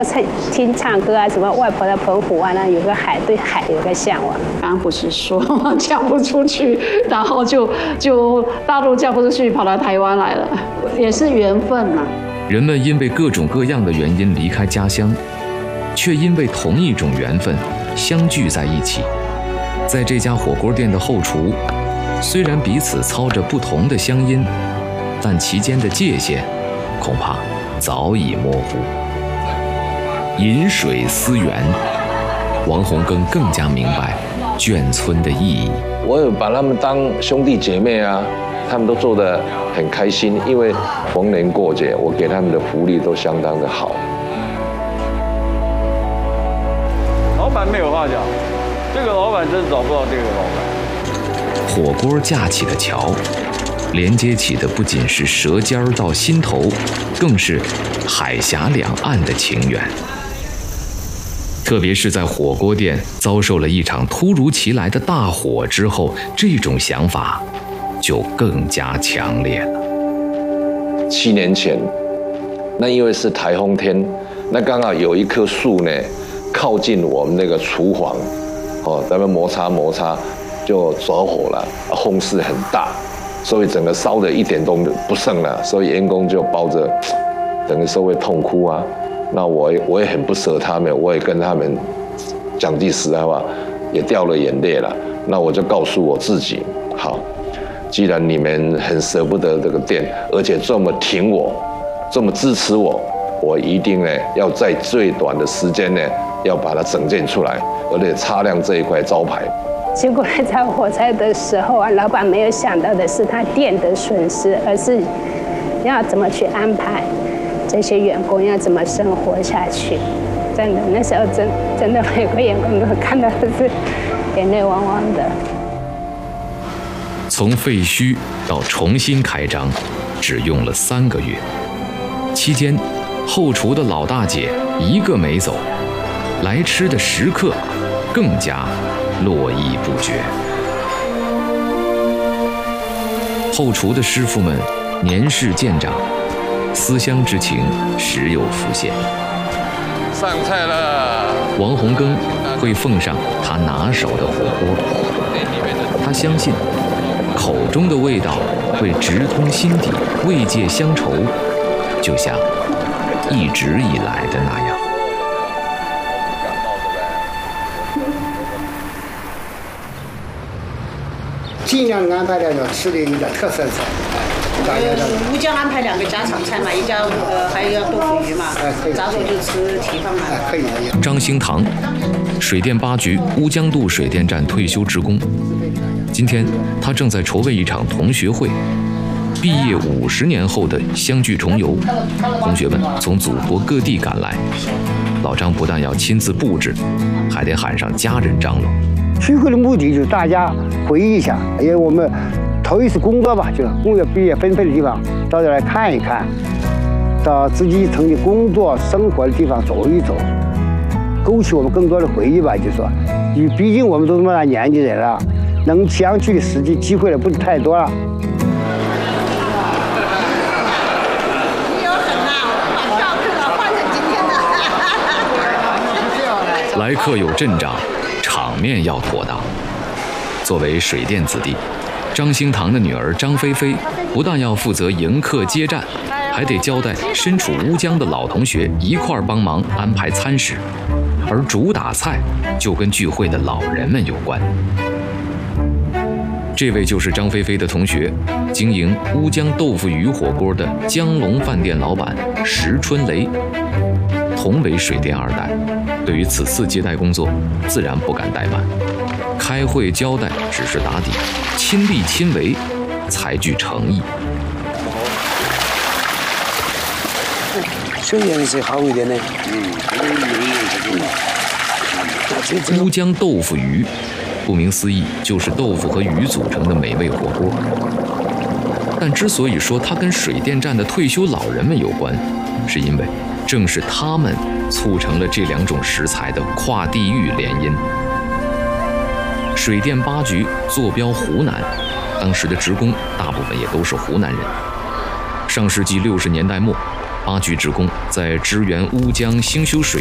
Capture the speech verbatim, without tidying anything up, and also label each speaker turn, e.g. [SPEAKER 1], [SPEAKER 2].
[SPEAKER 1] 听唱歌啊，什么外婆的澎湖湾啊，有个海，对海有个向往。
[SPEAKER 2] 刚刚不是说嫁不出去，然后就就大陆嫁不出去，跑到台湾来了，也是缘分嘛。
[SPEAKER 3] 人们因为各种各样的原因离开家乡，却因为同一种缘分相聚在一起。在这家火锅店的后厨，虽然彼此操着不同的乡音，但其间的界限恐怕早已模糊。饮水思源，王洪庚更加明白眷村的意义。
[SPEAKER 4] 我有把他们当兄弟姐妹啊，他们都做得很开心，因为逢年过节，我给他们的福利都相当的好。
[SPEAKER 5] 老板没有话讲，这个老板真找不到这个老板。
[SPEAKER 3] 火锅架起的桥，连接起的不仅是舌尖到心头，更是海峡两岸的情缘。特别是在火锅店遭受了一场突如其来的大火之后，这种想法就更加强烈了。
[SPEAKER 4] 七年前，那因为是台风天，那刚好有一棵树呢，靠近我们那个厨房，哦，咱们摩擦摩擦就着火了，风势很大，所以整个烧的一点都不剩了，所以员工就抱着整个社会痛哭啊。那我也我也很不舍他们，我也跟他们讲句实在话，也掉了眼泪了。那我就告诉我自己，好，既然你们很舍不得这个店，而且这么挺我，这么支持我，我一定呢要在最短的时间呢要把它整建出来，而且擦亮这一块招牌。
[SPEAKER 1] 结果在火灾的时候啊，老板没有想到的是他店的损失，而是要怎么去安排这些员工要怎么生活下去。真的，那时候真真的每个员工都看到的是眼泪汪汪的。
[SPEAKER 3] 从废墟到重新开张，只用了三个月，期间后厨的老大姐一个没走，来吃的食客更加络绎不绝。后厨的师傅们年事渐长，思乡之情时有浮现。
[SPEAKER 4] 上菜了，
[SPEAKER 3] 王洪庚会奉上他拿手的火锅，他相信口中的味道会直通心底，慰藉乡愁，就像一直以来的那样。
[SPEAKER 6] 尽量安排那种吃的有点特色菜。
[SPEAKER 2] 吴江安排两个家常菜嘛，一家呃还有一个豆腐鱼嘛，杂种就吃蹄膀嘛。
[SPEAKER 6] 可以。
[SPEAKER 3] 张兴堂，水电八局乌江渡水电站退休职工，今天他正在筹备一场同学会。毕业五十年后的相聚重游，同学们从祖国各地赶来，老张不但要亲自布置，还得喊上家人张罗。
[SPEAKER 6] 聚会的目的就是大家回忆一下，因为我们头一次工作吧，就是工作毕业分配的地方，到这来看一看，到自己曾经工作生活的地方走一走，勾起我们更多的回忆吧。就是说，因为毕竟我们都这么大年纪人了，能相聚的时机机会了不是太多了。
[SPEAKER 3] 来客有阵仗，场面要妥当。作为水电子弟，张兴堂的女儿张菲菲不但要负责迎客接站，还得交代身处乌江的老同学一块儿帮忙安排餐食，而主打菜就跟聚会的老人们有关。这位就是张菲菲的同学，经营乌江豆腐鱼火锅的江龙饭店老板石春雷。同为水电二代，对于此次接待工作自然不敢怠慢，开会交代只是打底，亲力亲为才具诚意。
[SPEAKER 6] 这颜色好一点呢。
[SPEAKER 3] 乌江豆腐鱼，顾名思义就是豆腐和鱼组成的美味火锅。但之所以说它跟水电站的退休老人们有关，是因为正是他们促成了这两种食材的跨地域联姻。水电八局坐标湖南，当时的职工大部分也都是湖南人。上世纪六十年代末， 八具职工在支援乌江兴修水